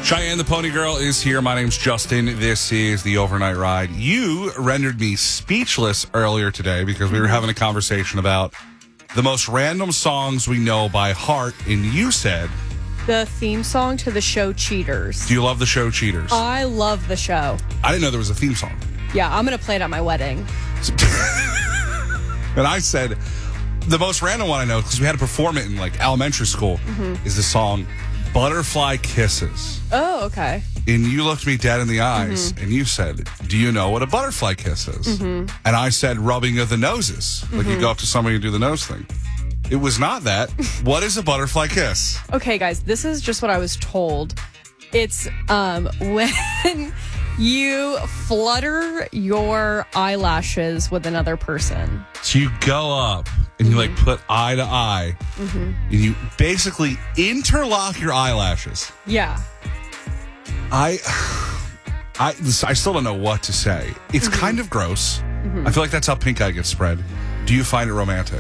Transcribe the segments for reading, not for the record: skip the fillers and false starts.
Cheyenne the Pony Girl is here. My name's Justin. This is the Overnight Ride. You rendered me speechless earlier today because we were having a conversation about the most random songs we know by heart, and you said... the theme song to the show Cheaters. Do you love the show Cheaters? I love the show. I didn't know there was a theme song. Yeah, I'm going to play it at my wedding. And I said, the most random one I know, because we had to perform it in like elementary school, is the song Butterfly Kisses. Oh, okay. And you looked me dead in the eyes and you said, do you know what a butterfly kiss is? And I said, rubbing of the noses. Like you go up to somebody and do the nose thing. It was not that. What is a butterfly kiss? Okay, guys, this is just what I was told. It's when you flutter your eyelashes with another person. So you go up and you like put eye to eye and you basically interlock your eyelashes. Yeah. I still don't know what to say. It's kind of gross. I feel like that's how pink eye gets spread. Do you find it romantic?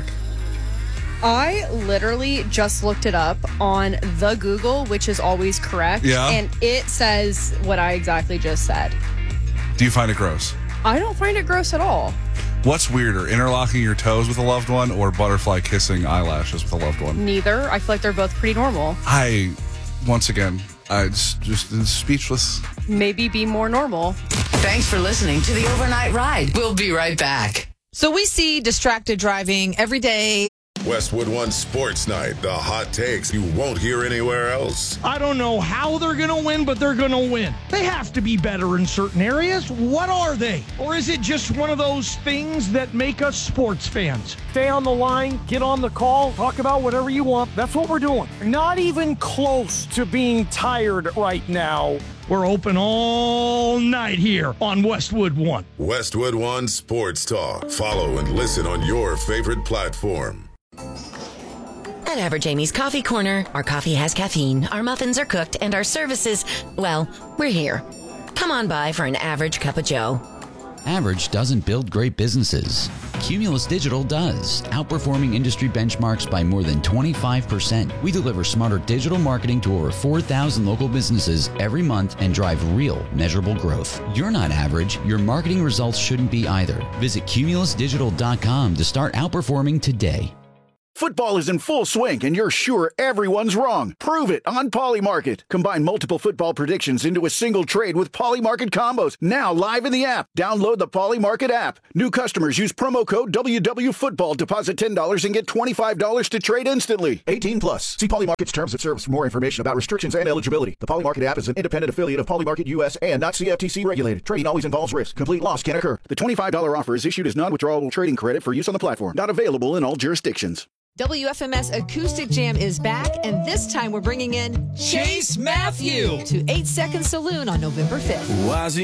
I literally just looked it up on the Google, which is always correct. Yeah. And it says what I exactly just said. Do you find it gross? I don't find it gross at all. What's weirder, interlocking your toes with a loved one or butterfly kissing eyelashes with a loved one? Neither. I feel like they're both pretty normal. Once again, I just speechless. Maybe be more normal. Thanks for listening to the Overnight Ride. We'll be right back. So we see distracted driving every day. Westwood One Sports Night, the hot takes you won't hear anywhere else. I don't know how they're going to win, but they're going to win. They have to be better in certain areas. What are they? Or is it just one of those things that make us sports fans? Stay on the line, get on the call, talk about whatever you want. That's what we're doing. Not even close to being tired right now. We're open all night here on Westwood One. Westwood One Sports Talk. Follow and listen on your favorite platform. At Average Amy's Coffee Corner, our coffee has caffeine, our muffins are cooked, and our services, well, we're here. Come on by for an average cup of joe. Average doesn't build great businesses. Cumulus Digital does, outperforming industry benchmarks by more than 25%. We deliver smarter digital marketing to over 4,000 local businesses every month and drive real, measurable growth. You're not average. Your marketing results shouldn't be either. Visit cumulusdigital.com to start outperforming today. Football is in full swing, and you're sure everyone's wrong. Prove it on Polymarket. Combine multiple football predictions into a single trade with Polymarket combos. Now live in the app. Download the Polymarket app. New customers use promo code WWFootball. Deposit $10 and get $25 to trade instantly. 18 plus. See Polymarket's terms of service for more information about restrictions and eligibility. The Polymarket app is an independent affiliate of Polymarket US and not CFTC regulated. Trading always involves risk. Complete loss can occur. The $25 offer is issued as non-withdrawable trading credit for use on the platform. Not available in all jurisdictions. WFMS Acoustic Jam is back, and this time we're bringing in Chase Matthew to 8 Second Saloon on November 5th.